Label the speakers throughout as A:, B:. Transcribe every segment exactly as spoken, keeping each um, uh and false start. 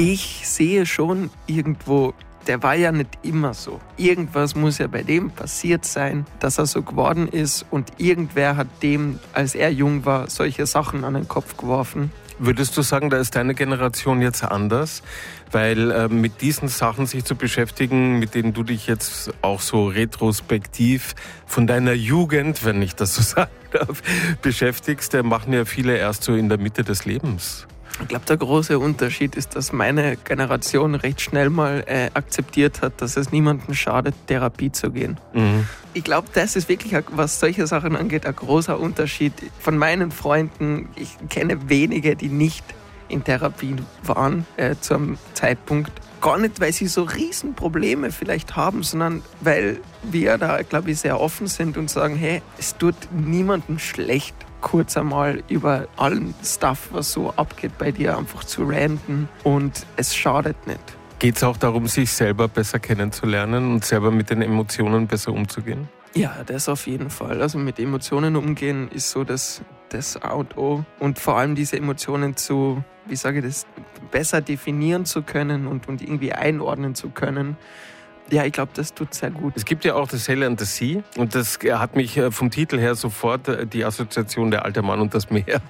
A: Ich sehe schon irgendwo, der war ja nicht immer so. Irgendwas muss ja bei dem passiert sein, dass er so geworden ist und irgendwer hat dem, als er jung war, solche Sachen an den Kopf geworfen.
B: Würdest du sagen, da ist deine Generation jetzt anders? Weil äh, mit diesen Sachen sich zu beschäftigen, mit denen du dich jetzt auch so retrospektiv von deiner Jugend, wenn ich das so sagen darf, beschäftigst, da machen ja viele erst so in der Mitte des Lebens.
A: Ich glaube, der große Unterschied ist, dass meine Generation recht schnell mal äh, akzeptiert hat, dass es niemandem schadet, Therapie zu gehen. Mhm. Ich glaube, das ist wirklich, was solche Sachen angeht, ein großer Unterschied. Von meinen Freunden, ich kenne wenige, die nicht in Therapie waren äh, zu einem Zeitpunkt. Gar nicht, weil sie so Riesenprobleme vielleicht haben, sondern weil wir da, glaube ich, sehr offen sind und sagen, hey, es tut niemandem schlecht, kurz einmal über allen Stuff, was so abgeht bei dir, einfach zu ranten und es schadet nicht.
B: Geht es auch darum, sich selber besser kennenzulernen und selber mit den Emotionen besser umzugehen?
A: Ja, das auf jeden Fall. Also mit Emotionen umgehen ist so das, das A und O. Und vor allem diese Emotionen zu, wie sage ich das, besser definieren zu können und, und irgendwie einordnen zu können. Ja, ich glaube, das tut sehr gut.
B: Es gibt ja auch das Hell and the Sea und das hat mich vom Titel her sofort die Assoziation der alte Mann und das Meer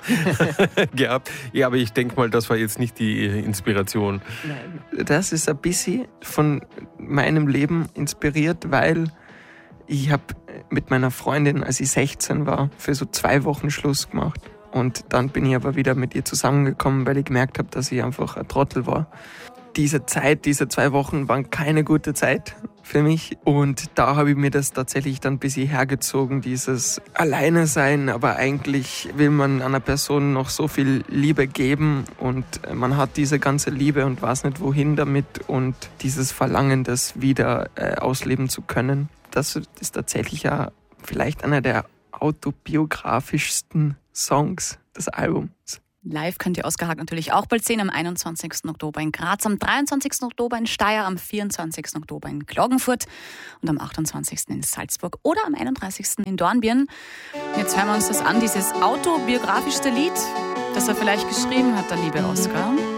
B: gehabt. Ja, aber ich denke mal, das war jetzt nicht die Inspiration.
A: Nein, das ist ein bisschen von meinem Leben inspiriert, weil ich habe mit meiner Freundin, als ich sechzehn war, für so zwei Wochen Schluss gemacht. Und dann bin ich aber wieder mit ihr zusammengekommen, weil ich gemerkt habe, dass ich einfach ein Trottel war. Diese Zeit, diese zwei Wochen waren keine gute Zeit für mich. Und da habe ich mir das tatsächlich dann ein bisschen hergezogen, dieses Alleine sein. Aber eigentlich will man einer Person noch so viel Liebe geben und man hat diese ganze Liebe und weiß nicht wohin damit. Und dieses Verlangen, das wieder äh, ausleben zu können, das ist tatsächlich ja vielleicht einer der autobiografischsten Songs des Albums.
C: Live könnt ihr Oskar Haag natürlich auch bald sehen, am einundzwanzigsten Oktober in Graz, am dreiundzwanzigsten Oktober in Steyr, am vierundzwanzigsten Oktober in Klagenfurt und am achtundzwanzigsten in Salzburg oder am einunddreißigsten in Dornbirn. Jetzt hören wir uns das an, dieses autobiografischste Lied, das er vielleicht geschrieben hat, der liebe Oskar.